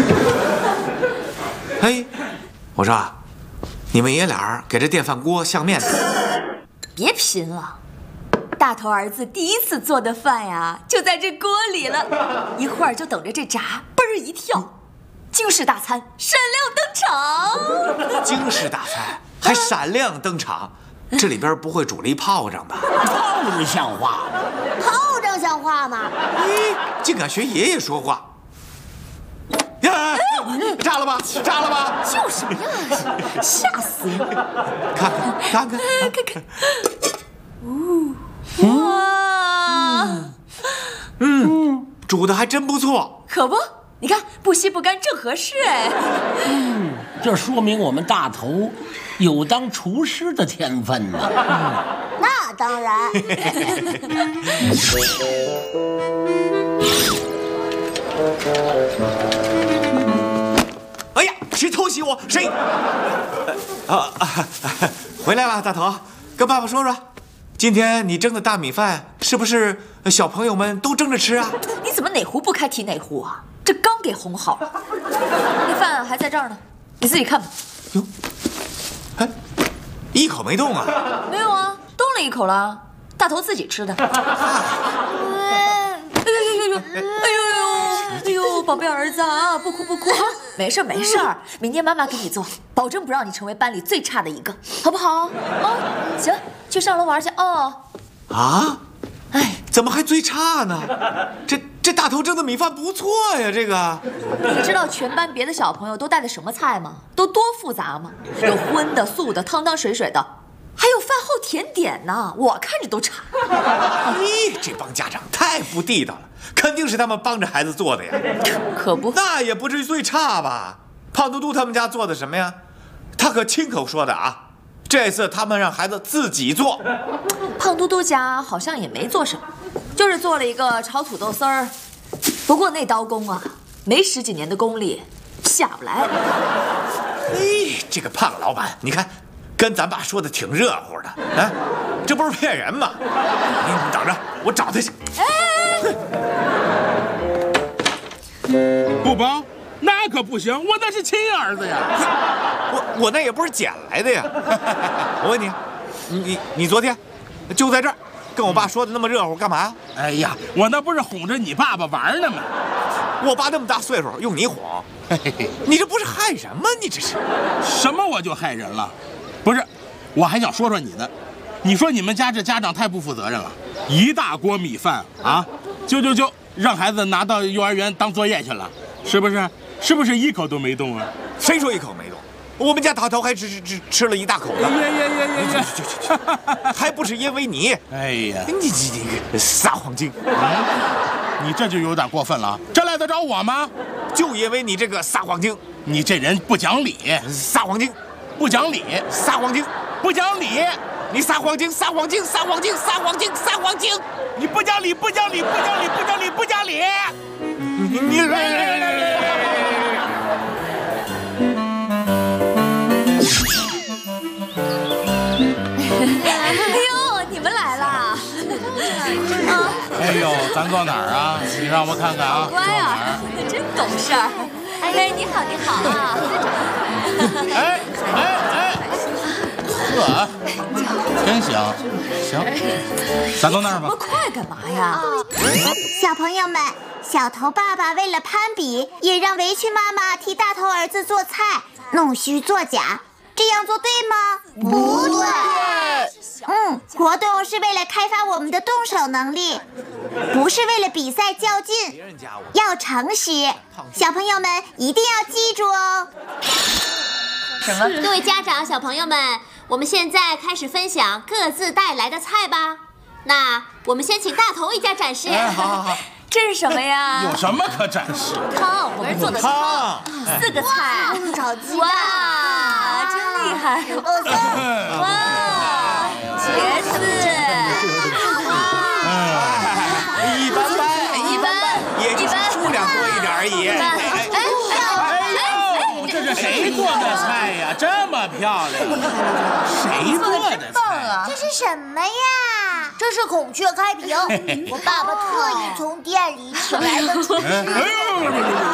嘿，我说，你们爷俩给这电饭锅相面子。 别贫了，大头儿子第一次做的饭呀，就在这锅里了，一会儿就等着这炸，嘣儿一跳，惊世大餐闪亮登场。 惊世大餐还闪亮登场，这里边不会煮了一炮仗吧？ 炮仗像话吗？ 炮仗像话吗？ 咦，竟敢学爷爷说话！呀，炸了吧？炸了吧？ 叫什么呀？吓死人！ 看看， 看看，哇， 煮的还真不错。 可不，你看不稀不干正合适哎。 这说明我们大头有当厨师的天分呢。 那当然。 哎呀，谁偷袭我？谁？回来了，大头，跟爸爸说说，今天你蒸的大米饭是不是小朋友们都蒸着吃啊？ 你怎么哪壶不开提哪壶啊？这刚给烘好了，那饭还在这儿呢，你自己看吧。 哟，哎，一口没动啊？ 没有啊，动了一口了，大头自己吃的。哎呦，宝贝儿子啊，不哭不哭，没事没事，明天妈妈给你做，保证不让你成为班里最差的一个，好不好？哦，行，去上楼玩去哦。 啊？ 哎， 怎么还最差呢？这大头蒸的米饭不错呀，这个。 你知道全班别的小朋友都带的什么菜吗？都多复杂吗？有荤的、素的、汤汤水水的，还有饭后甜点呢，我看着都馋。 咦，这帮家长太不地道了，肯定是他们帮着孩子做的呀。 可不， 那也不至于最差吧？胖嘟嘟他们家做的什么呀？他可亲口说的啊。这次他们让孩子自己做。 胖嘟嘟家好像也没做什么，就是做了一个炒土豆丝儿。不过那刀工啊，没10几年的功力，下不来。 哎，这个胖老板，你看，跟咱爸说的挺热乎的啊，这不是骗人吗？你等着，我找他去。 不包，那可不行，我那是亲儿子呀。 我那也不是捡来的呀。我问你，你昨天就在这儿跟我爸说的那么热乎干嘛呀？ 哎呀，我那不是哄着你爸爸玩呢吗？ 我爸那么大岁数，用你哄，你这不是害人吗？你这是什么我就害人了？不是，我还想说说你呢。你说你们家这家长太不负责任了，一大锅米饭啊，就让孩子拿到幼儿园当作业去了，是不是？是不是一口都没动啊？ 谁说一口没动？我们家大头还只吃了一大口呢。还不是因为你。 哎呀， 你撒谎精！ 你这就有点过分了，这赖得着我吗？ 就因为你这个撒谎精， 你这人不讲理， 撒谎精， 不讲理， 撒谎精， 不讲理， 你撒谎精，撒谎精，撒谎精，撒谎精，撒谎精， 你不讲理，不讲理，不讲理，不讲理，不讲理！ 你你们来啦！ 哎呦，咱坐哪儿啊？你让我看看啊。 乖啊，真懂事儿。哎，你好，你好啊。 呵，真行，咱坐那儿吧。 这么快干嘛呀？ 小朋友们，小头爸爸为了攀比，也让围裙妈妈替大头儿子做菜，弄虚作假，这样做对吗？不对。活动是为了开发我们的动手能力，不是为了比赛较劲，要诚实。小朋友们一定要记住哦。 各位家长、小朋友们，我们现在开始分享各自带来的菜吧。那我们先请大头一家展示。 好。 这是什么呀？ 有什么可展示？ 汤，我们做的汤，4个菜， 炒鸡哇， 蛋， 真厉害！哇，茄子， 一般，也就是数量多一点而已。 这是谁做的菜呀？这么漂亮，谁做的菜？ 这是什么呀？这是孔雀开屏，我爸爸特意从店里请来的厨师。